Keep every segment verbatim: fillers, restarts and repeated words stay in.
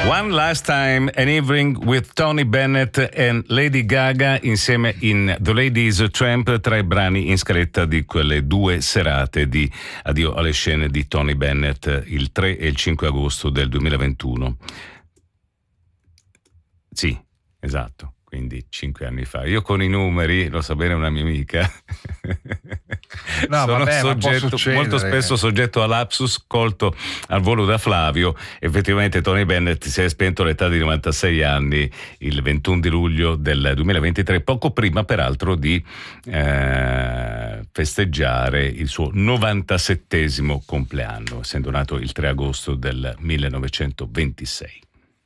One Last Time, an Evening with Tony Bennett and Lady Gaga insieme in The Ladies Tramp, tra i brani in scaletta di quelle due serate di Addio alle scene di Tony Bennett il tre e il cinque agosto del duemilaventuno. Sì, esatto. Quindi cinque anni fa. Io con i numeri, lo sa bene una mia amica, no, sono vabbè, soggetto, molto spesso soggetto a lapsus colto al volo da Flavio. Effettivamente Tony Bennett si è spento all'età di novantasei anni il ventuno di luglio del duemilaventitré, poco prima peraltro di eh, festeggiare il suo novantasettesimo compleanno, essendo nato il tre agosto del millenovecentoventisei.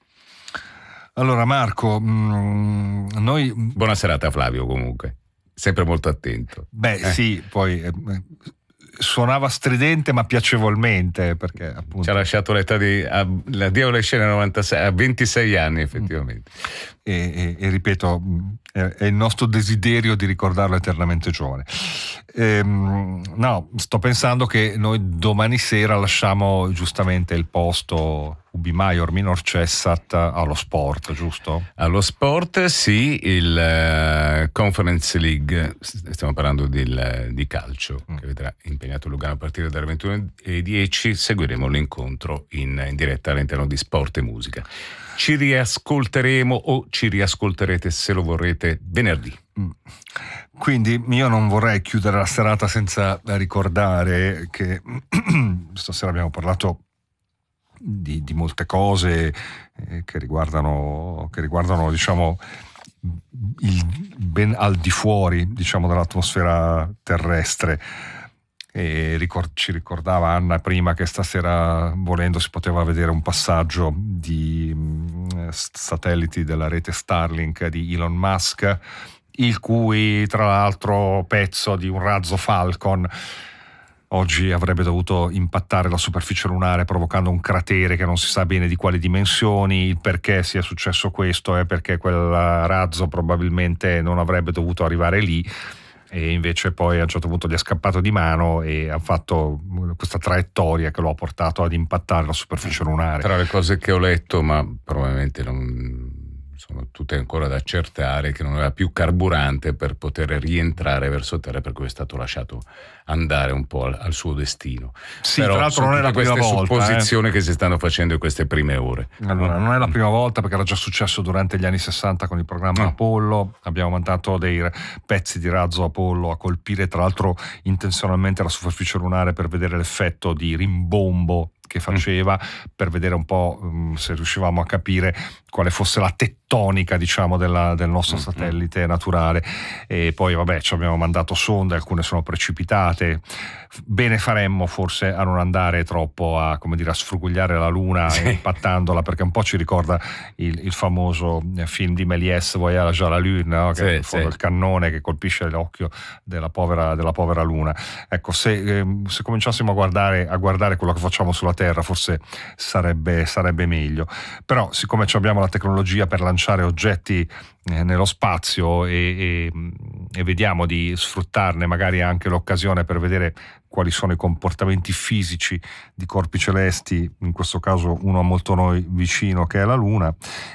Allora Marco, mh, noi... Buona serata Flavio comunque, sempre molto attento. Beh eh. sì, poi eh, suonava stridente ma piacevolmente, perché appunto... Ci ha lasciato l'età di... L'addio alle scene novantasei, a ventisei anni effettivamente. E, e, e ripeto, è, è il nostro desiderio di ricordarlo eternamente giovane. Ehm, no, sto pensando che noi domani sera lasciamo giustamente il posto Ubi Maior Minor Cessat allo sport, giusto? Allo sport sì, il uh, Conference League, stiamo parlando di, di calcio, mm. che vedrà impegnato Lugano a partire dalle ventuno e dieci. Seguiremo l'incontro in, in diretta all'interno di Sport e Musica. Ci riascolteremo o ci riascolterete se lo vorrete venerdì. Mm. Quindi io non vorrei chiudere la serata senza ricordare che stasera abbiamo parlato di, di molte cose eh, che riguardano, che riguardano diciamo il ben al di fuori, diciamo, dell'atmosfera terrestre. E ricord- ci ricordava Anna prima che stasera, volendo, si poteva vedere un passaggio di mh, satelliti della rete Starlink di Elon Musk, il cui tra l'altro pezzo di un razzo Falcon oggi avrebbe dovuto impattare la superficie lunare provocando un cratere che non si sa bene di quali dimensioni. Il perché sia successo questo è perché quel razzo probabilmente non avrebbe dovuto arrivare lì, e invece poi a un certo punto gli è scappato di mano e ha fatto questa traiettoria che lo ha portato ad impattare la superficie lunare. Tra le cose che ho letto, ma probabilmente non sono tutte ancora da accertare, che non aveva più carburante per poter rientrare verso terra, per cui è stato lasciato andare un po' al, al suo destino. Sì, Però tra l'altro non è la prima queste volta, supposizioni eh. che si stanno facendo in queste prime ore. Allora, non è la prima volta, perché era già successo durante gli anni sessanta con il programma Mm. Apollo. Abbiamo mandato dei pezzi di razzo Apollo a colpire tra l'altro intenzionalmente la superficie lunare per vedere l'effetto di rimbombo che faceva, mm. per vedere un po' um, se riuscivamo a capire quale fosse la tettonica, diciamo, della, del nostro mm. satellite naturale. E poi vabbè, ci abbiamo mandato sonde, alcune sono precipitate. Bene faremmo forse a non andare troppo a, come dire, a sfrugugliare la luna, sì, impattandola, perché un po' ci ricorda il, il famoso film di Méliès, Voyage à la Lune, no? Che sì, è in fondo sì. il cannone che colpisce l'occhio della povera, della povera luna. Ecco, se, eh, se cominciassimo a guardare, a guardare quello che facciamo sulla Terra, forse sarebbe, sarebbe meglio. Però siccome abbiamo la tecnologia per lanciare oggetti eh, nello spazio e, e, e vediamo di sfruttarne magari anche l'occasione per vedere quali sono i comportamenti fisici di corpi celesti, in questo caso uno a molto noi vicino che è la Luna,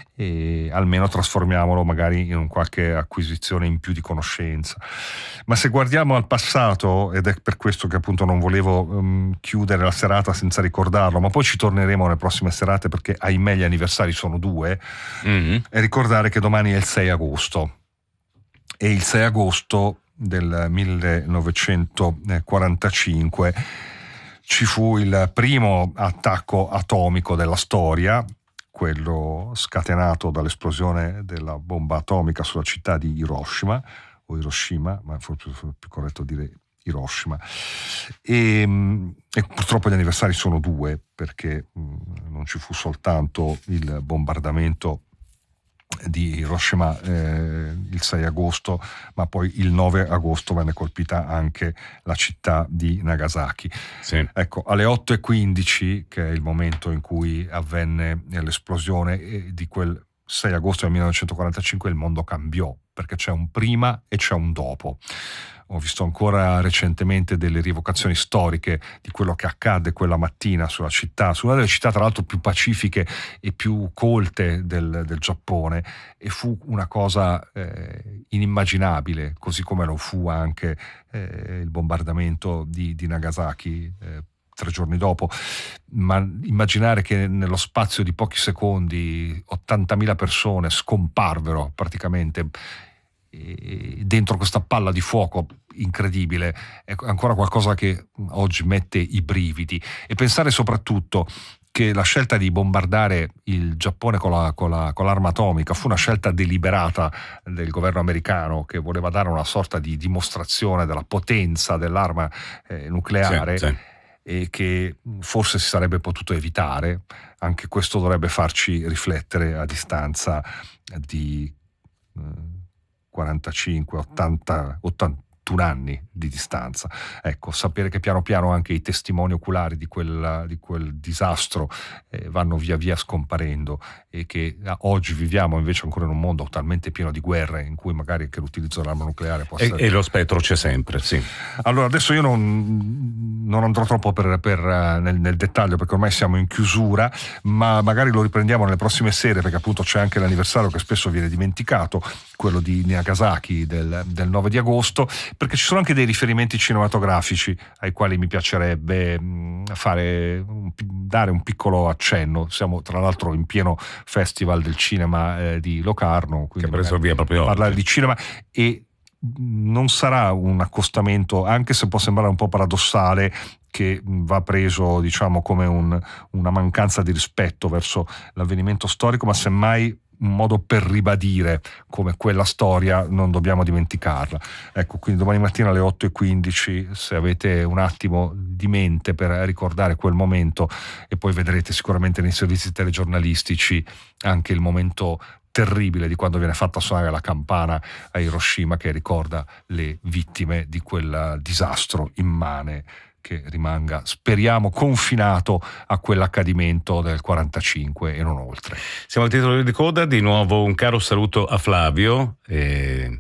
e almeno trasformiamolo magari in un qualche acquisizione in più di conoscenza. Ma se guardiamo al passato, ed è per questo che appunto non volevo um, chiudere la serata senza ricordarlo, ma poi ci torneremo nelle prossime serate perché ahimè gli anniversari sono due, mm-hmm. e ricordare che domani è il sei agosto, e il sei agosto del millenovecentoquarantacinque ci fu il primo attacco atomico della storia, quello scatenato dall'esplosione della bomba atomica sulla città di Hiroshima, o Hiroshima, ma forse è più corretto dire Hiroshima. E, e purtroppo gli anniversari sono due, perché mh, non ci fu soltanto il bombardamento di Hiroshima eh, il sei agosto, ma poi il nove agosto venne colpita anche la città di Nagasaki. Sì. Ecco, alle otto e quindici, che è il momento in cui avvenne l'esplosione di quel sei agosto del millenovecentoquarantacinque, il mondo cambiò, perché c'è un prima e c'è un dopo. ho visto ancora recentemente delle rievocazioni storiche di quello che accadde quella mattina sulla città, su una delle città tra l'altro più pacifiche e più colte del, del Giappone, e fu una cosa eh, inimmaginabile, così come lo fu anche eh, il bombardamento di, di Nagasaki eh, tre giorni dopo. Ma immaginare che nello spazio di pochi secondi ottantamila persone scomparvero praticamente dentro questa palla di fuoco incredibile è ancora qualcosa che oggi mette i brividi. E pensare soprattutto che la scelta di bombardare il Giappone con, la, con, la, con l'arma atomica fu una scelta deliberata del governo americano, che voleva dare una sorta di dimostrazione della potenza dell'arma eh, nucleare, sì, sì. E che forse si sarebbe potuto evitare. Anche questo dovrebbe farci riflettere a distanza di eh, quarantacinque, ottanta, ottantuno anni di distanza. Ecco, sapere che piano piano anche i testimoni oculari di quel, di quel disastro eh, vanno via via scomparendo, e che ah, oggi viviamo invece ancora in un mondo talmente pieno di guerre in cui magari anche l'utilizzo dell'arma nucleare può e, essere... E lo spettro c'è sempre, sì. Allora, adesso io non, non andrò troppo per, per, nel, nel dettaglio, perché ormai siamo in chiusura, ma magari lo riprendiamo nelle prossime serie, perché appunto c'è anche l'anniversario che spesso viene dimenticato, quello di Nagasaki del, del nove di agosto, perché ci sono anche dei riferimenti cinematografici ai quali mi piacerebbe fare, dare un piccolo accenno. Siamo tra l'altro in pieno Festival del Cinema eh, di Locarno, che ha preso via proprio parlare oggi di cinema, e non sarà un accostamento, anche se può sembrare un po' paradossale, che va preso, diciamo, come un, una mancanza di rispetto verso l'avvenimento storico, ma semmai un modo per ribadire come quella storia non dobbiamo dimenticarla. Ecco, quindi domani mattina alle otto e quindici, se avete un attimo di mente per ricordare quel momento, e poi vedrete sicuramente nei servizi telegiornalistici anche il momento terribile di quando viene fatta suonare la campana a Hiroshima, che ricorda le vittime di quel disastro immane che rimanga, speriamo, confinato a quell'accadimento del quarantacinque e non oltre. Siamo al titolo di coda, di nuovo un caro saluto a Flavio, e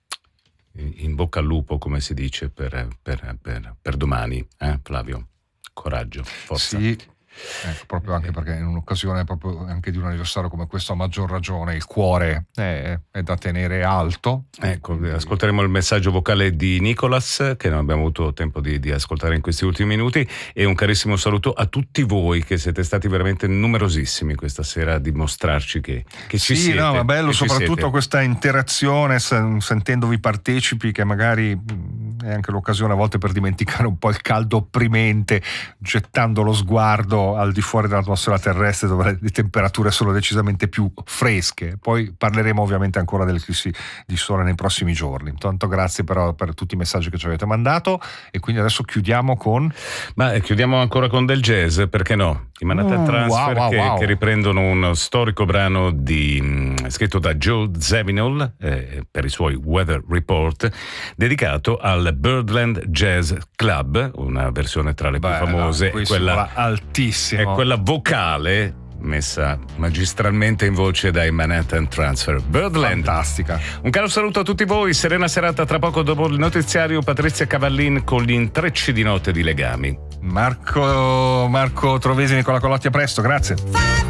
in bocca al lupo, come si dice, per, per, per, per domani, eh, Flavio, coraggio, forza. Sì. Ecco, proprio anche perché in un'occasione proprio anche di un anniversario come questo, a maggior ragione il cuore è, è da tenere alto. Ecco, ascolteremo il messaggio vocale di Nicolas, che non abbiamo avuto tempo di, di ascoltare in questi ultimi minuti, e un carissimo saluto a tutti voi che siete stati veramente numerosissimi questa sera a dimostrarci che, che ci sì, siete. No, ma bello soprattutto questa interazione, sentendovi partecipi, che magari è anche l'occasione a volte per dimenticare un po' il caldo opprimente, gettando lo sguardo al di fuori dell'atmosfera terrestre, dove le temperature sono decisamente più fresche. Poi parleremo ovviamente ancora dell'eclissi di sole nei prossimi giorni. Intanto grazie però per tutti i messaggi che ci avete mandato, e quindi adesso chiudiamo con... Ma chiudiamo ancora con del jazz, perché no? I Manhattan uh, Transfer, wow, wow, che, wow. che riprendono uno storico brano di, mh, scritto da Joe Zawinul eh, per i suoi Weather Report, dedicato al Birdland Jazz Club, una versione tra le più Beh, famose, no, quella altissimo, è quella vocale messa magistralmente in voce dai Manhattan Transfer. Birdland. Fantastica. Un caro saluto a tutti voi, serena serata. Tra poco, dopo il notiziario, Patrizia Cavallin con gli intrecci di notte di Legami. Marco, Marco Trovesi, Nicola Collotti, a presto, grazie.